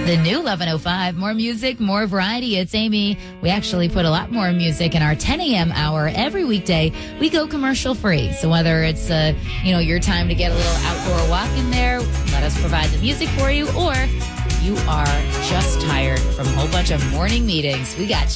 The new 11:05, more music, more variety. It's Amy. We actually put a lot more music in our 10 a.m. hour every weekday. We go commercial free. So whether it's, your time to get a little outdoor walk in there, let us provide the music for you, or you are just tired from a whole bunch of morning meetings, we got you.